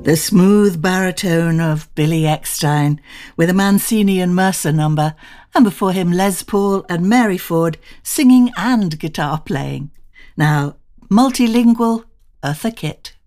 The smooth baritone of Billy Eckstine, with a Mancini and Mercer number, and before him Les Paul and Mary Ford singing and guitar playing. Now, multilingual Eartha Kitt.